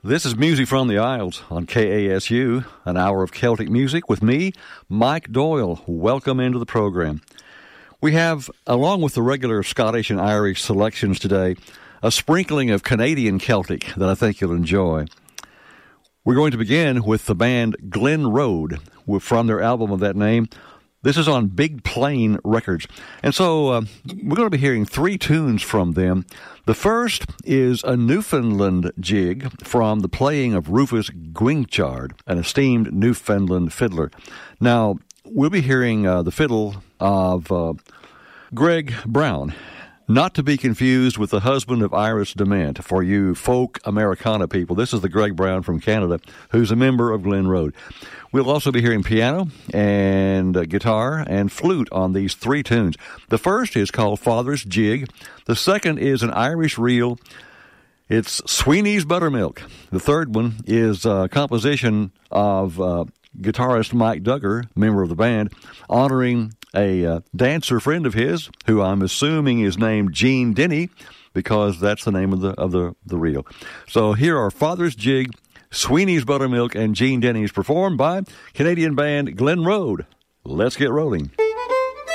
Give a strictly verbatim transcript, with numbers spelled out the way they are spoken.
This is Music from the Isles on K A S U, an hour of Celtic music with me, Mike Doyle. Welcome into the program. We have, along with the regular Scottish and Irish selections today, a sprinkling of Canadian Celtic that I think you'll enjoy. We're going to begin with the band Glen Road from their album of that name. This is on Big Plain Records. And so uh, we're going to be hearing three tunes from them. The first is a Newfoundland jig from the playing of Rufus Guinchard, an esteemed Newfoundland fiddler. Now, we'll be hearing uh, the fiddle of uh, Greg Brown, not to be confused with the husband of Iris DeMent. For you folk Americana people, this is the Greg Brown from Canada, who's a member of Glen Road. We'll also be hearing piano and uh, guitar and flute on these three tunes. The first is called Father's Jig. The second is an Irish reel. It's Sweeney's Buttermilk. The third one is a composition of uh, guitarist Mike Duggar, member of the band, honoring a uh, dancer friend of his, who I'm assuming is named Gene Denny, because that's the name of the of the, the reel. So here are Father's Jig, Sweeney's Buttermilk, and Gene Denny's, performed by Canadian band Glen Road. Let's get rolling.